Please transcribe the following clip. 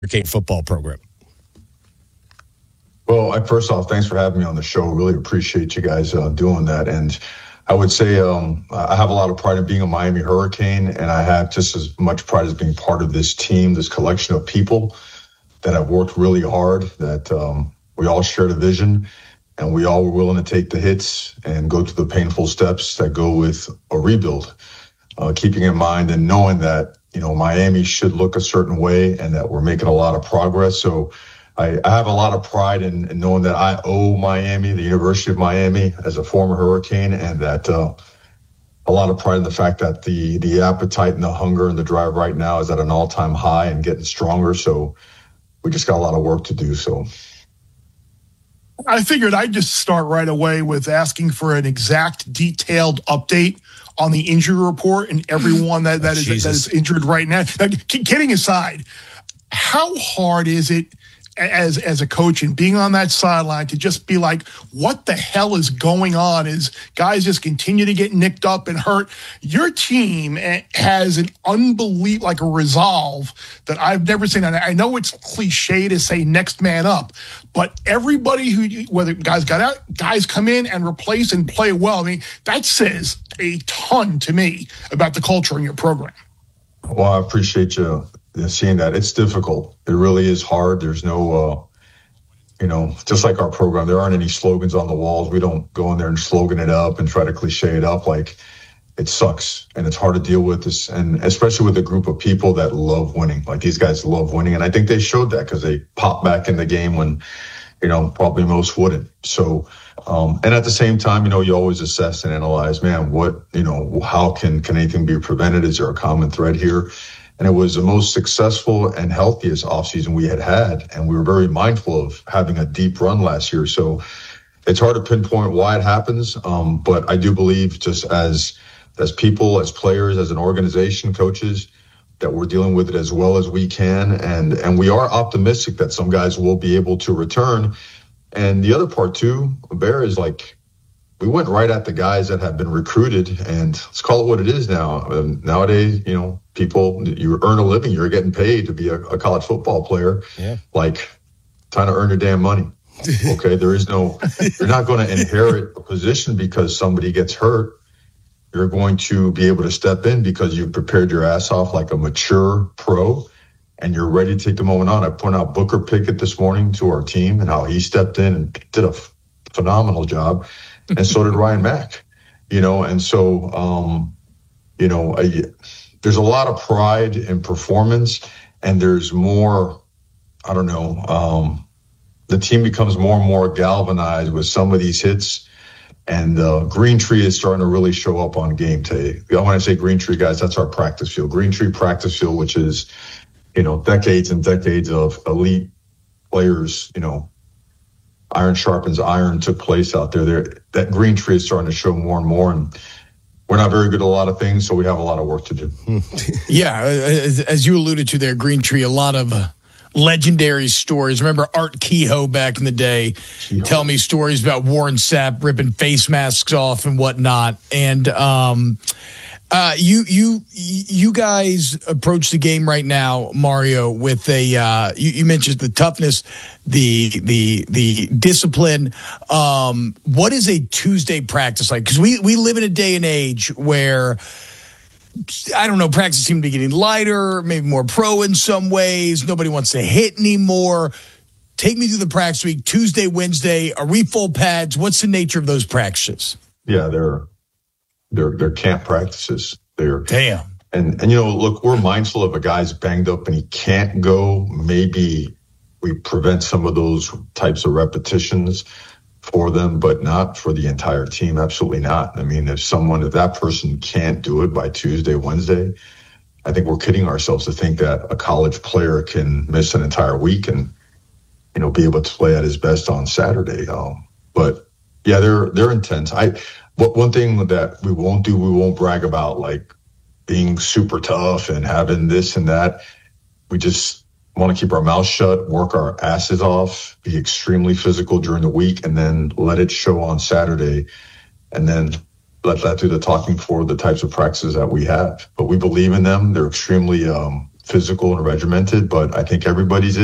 Hurricane football program? Well, first off, thanks for having me on the show. Really appreciate you guys doing that. And I would say I have a lot of pride in being a Miami Hurricane, and I have just as much pride as being part of this team, this collection of people that have worked really hard, that we all shared a vision, and we all were willing to take the hits and go through the painful steps that go with a rebuild, keeping in mind and knowing that, Miami should look a certain way and that we're making a lot of progress. So I have a lot of pride in knowing that I owe Miami, the University of Miami, as a former Hurricane, and that a lot of pride in the fact that the appetite and the hunger and the drive right now is at an all-time high and getting stronger. So we just got a lot of work to do. So I figured I'd just start right away with asking for an exact, detailed update on the injury report and everyone that is injured right now. Now, kidding aside, how hard is it as a coach and being on that sideline to just be like, what the hell is going on as guys just continue to get nicked up and hurt? Your team has an unbelievable, like a resolve that I've never seen. And I know it's cliche to say next man up, but everybody whether guys got out, guys come in and replace and play well. I mean, that says a ton to me about the culture in your program. Well, I appreciate you seeing that. It's difficult. It really is hard. There's no, just like our program, there aren't any slogans on the walls. We don't go in there and slogan it up and try to cliche it up. Like, it sucks and it's hard to deal with this. And especially with a group of people that love winning, like these guys love winning. And I think they showed that because they popped back in the game when, probably most wouldn't. So, and at the same time, you always assess and analyze, man, what, how can anything be prevented? Is there a common thread here? And it was the most successful and healthiest offseason we had. And we were very mindful of having a deep run last year. So it's hard to pinpoint why it happens. But I do believe just as people, as players, as an organization, coaches, that we're dealing with it as well as we can. And we are optimistic that some guys will be able to return. And the other part too, Bear, is like, we went right at the guys that have been recruited, and let's call it what it is now. Nowadays, people, you earn a living, you're getting paid to be a college football player. Yeah. Like, time to earn your damn money. Okay, you're not going to inherit a position because somebody gets hurt. You're going to be able to step in because you've prepared your ass off like a mature pro, and you're ready to take the moment on. I point out Booker Pickett this morning to our team and how he stepped in and did a phenomenal job. And so did Ryan Mack, and so, there's a lot of pride in performance, and there's more, the team becomes more and more galvanized with some of these hits, and Green Tree is starting to really show up on game day. When I say Green Tree, guys, that's our practice field. Green Tree practice field, which is, decades and decades of elite players, iron sharpens iron took place out there. That Green Tree is starting to show more and more, and we're not very good at a lot of things, so we have a lot of work to do. Yeah, as you alluded to there, Green Tree, a lot of legendary stories. Remember Art Kehoe back in the day? Tell me stories about Warren Sapp ripping face masks off and whatnot. And you guys approach the game right now, Mario, with a you mentioned the toughness, the discipline. What is a Tuesday practice like? Because we live in a day and age where, I don't know, practice seems to be getting lighter, maybe more pro in some ways. Nobody wants to hit anymore. Take me through the practice week, Tuesday, Wednesday. Are we full pads? What's the nature of those practices? Yeah, they're camp practices. Damn. And look, we're mindful if a guy's banged up and he can't go, maybe we prevent some of those types of repetitions for them, but not for the entire team. Absolutely not. I mean, if that person can't do it by Tuesday, Wednesday, I think we're kidding ourselves to think that a college player can miss an entire week and, be able to play at his best on Saturday. But yeah, they're intense. One thing that we won't brag about, like being super tough and having this and that. We just want to keep our mouths shut, work our asses off, be extremely physical during the week, and then let it show on Saturday, and then let that do the talking for the types of practices that we have. But we believe in them. They're extremely physical and regimented, but I think everybody's